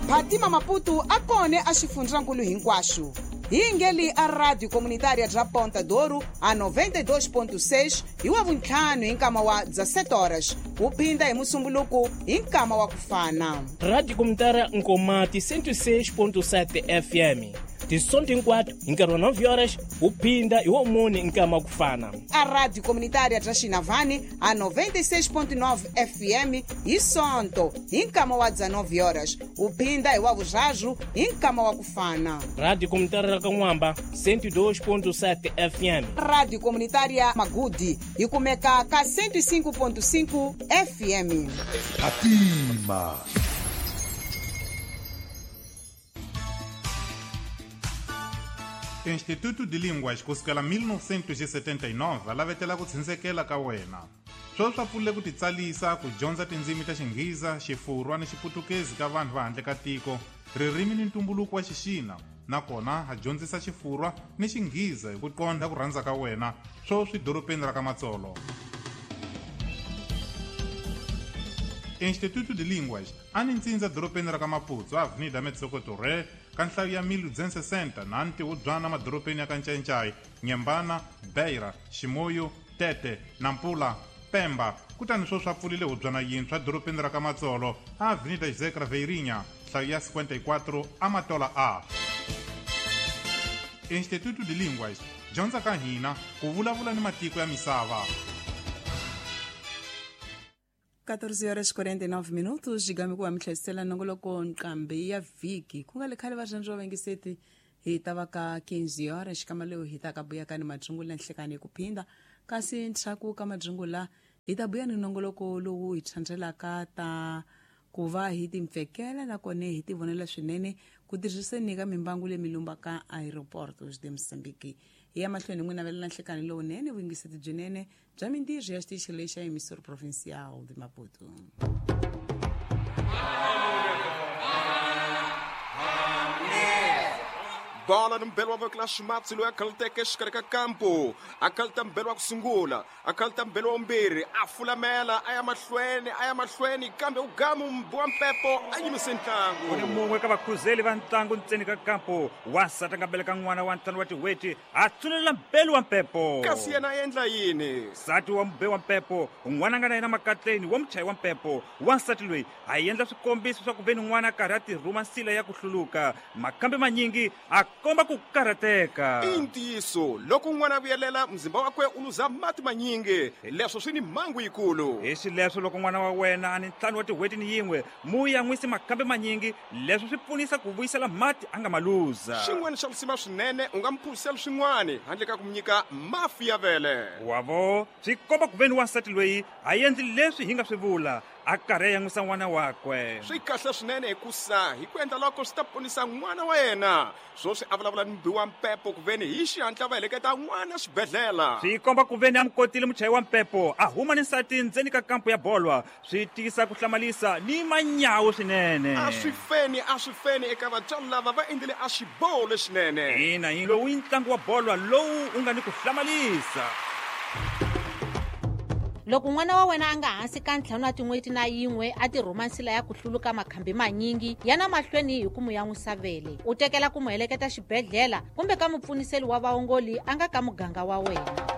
Phatima Maputo akone a xifundzankulu hinkwaxo. Hi ngeli a rádio comunitária de Ponta Douro a 92.6 hi wa vuntlhanu hi nkama wa 17 horas. Uphinda hi musumbuluku hi nkama wa kufana. Rádio comunitária Nkomati 106.7 FM. Tisonto hinkwatu hi nkarhi wa 9 horas uphinda hi womuni hi nkama wa kufana. A rádio comunitária de Xinavani a 96.9 FM hi sonto hi nkama wa 19 horas. Uphinda hi wa vuzhazu hi nkama wa kufana. Rádio comunitária Kan'wamba 102.7 FM. Rádio comunitária Magudi hi kumeka ka 105.5 FM. Phatima. Instituto de Línguas kusukela 1979 lavetela ku tshindzeleka ka wena. Sweswi swa pfulile ku titsalisa ku dyondza tindzimi ta Xingheza, Xifurwa ni Xiputukezi ka vanhu va handle ka tiko, ririmi ni ntumbuluko wa Xixina. Nakona ha dyondzisa Xifurwa ni Xingheza hi ku qondha ku rhandza ka wena sweswi dorobeni ra Kamatsolo. Instituto de Línguas a ni ntsindza dorobeni ra Maputo, Avenida Metsokotore, ka nhlayo ya 1060 na ntiwodzwana madoropeni ya Kancencai, Nyembana, Beira, Ximoyo, Tete, Nampula, Pemba. Kutani sweswi swa pfulile hudzwana yintshwa doropeni ra Kamatsolo, Avenida José Craveirinha, nhlayo ya 54 Amatola A. Instituto de Línguas, dyondza ka hina ku vulavula ni matiko ya misava. 14:49 xigami ku wa mihlehisela nongoloko nqambi ya vhiki ku nga le khale vaxanji va vengiseti hi ta va ka 15 horas xikama leyo hi ta ka buya ka ni majungula nhlekani hi ku phinda kasi nthyaku ka majungula hi ta buya ni nongoloko lowu hi thlandzelaka ta ku va hi timpfekela nakone hi ti vonela swinene ku tirhiseni ka mimbangu leyi mi lumbaka aeroportos de Moçambique. Hi ya mahlweni n'wina velela nhlekani lowunene vuyingiseti byinene bya mintirho ya xitichi lexi xa emissora provincial de Maputo. Bola no mbelo wa kla Shimatsi loyi a khalteke exikarhi ka kampo a khalta mbelo wa ku sungula a khalta mbelo wa mbirhi a fulamela a ya mahlweni kambe ugamu mbowa mpepo a yimise ntlangu. Ku ni mun'we ka vakhuzeli va ntlangu ntseni ka kampo wansati a nga beleka n'wana wa ntlhanu wa tiweti a tsulela mbelo wa mpepo. Kasi yena a endla yini? Nsati wa mbe wa mpepo n'wana a nga na yena makatleni wa muchayi wa mpepo wansati loyi a endla swikombiso swa ku veni n'wana a karhi a tirhuma nsila ya ku hluluka makambe manyingi a komba ku karhateka. I ntiyiso loko n'wana a vuyelela mzimba wakwe u luza mati manyingi leswo swi ni mhangu yikulu. Hi xileswo loko n'wana wa wena a ni ntlhanu wa tiweti ni yin'we mu ya n'wisi makambe manyingi leswo swi pfunisa ku vuyisela mati a nga maluza. Xin'wana xa kusima swinene u nga mi phusela swin'wana handle ka ku mi nyika mafi ya vele. Wavo swi komba ku veni wansati loyi a endli leswi hi nga swi vula a karhi a yan'wisa n'wana wakwe. Swi kahle swinene hikusa hi ku endla loko swi ta ponisa n'wana wa yena swoswi a vulavula ni mbi wa mpepo ku veni hi xihatla va heleketa n'wana xibedhlela. Swi komba ku veni a mi kotile muchayi wa mpepo a huma ni nsati ndzeni ka kampo ya bolwa swi tisa ku hlamalisa ni manyawu swinene. A swi feni eka vatswari lava va endlile a xiboho lexinene. Ina hi lowu i ntlangu wa bolwa lowu u nga ni ku hlamalisa. Loko n'wana wa wena a nga hansi ka ntlhanu wa tin'weti na yin'we a tirhuma nsila ya ku hluluka makhambi manyingi yana mahlweni hi ku mu yan'wisa vele u tekela ku mu heleketa xibedhlela kumbe ka mupfuniseli wa vaongoli a nga ka muganga wa wena.